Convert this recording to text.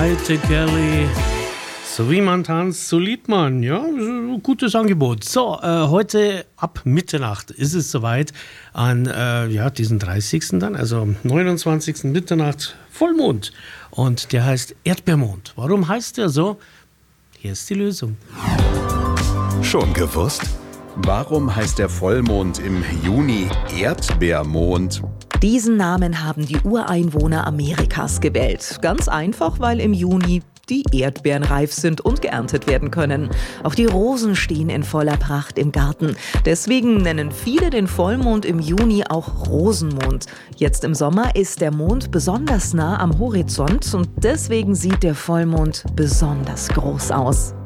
Maite Kelly. So wie man tanzt, so liebt man. Ja, gutes Angebot. So, heute ab Mitternacht ist es soweit. An diesen 30. dann, also am 29. Mitternacht, Vollmond. Und der heißt Erdbeermond. Warum heißt der so? Hier ist die Lösung. Schon gewusst? Warum heißt der Vollmond im Juni Erdbeermond? Diesen Namen haben die Ureinwohner Amerikas gewählt. Ganz einfach, weil im Juni die Erdbeeren reif sind und geerntet werden können. Auch die Rosen stehen in voller Pracht im Garten. Deswegen nennen viele den Vollmond im Juni auch Rosenmond. Jetzt im Sommer ist der Mond besonders nah am Horizont und deswegen sieht der Vollmond besonders groß aus.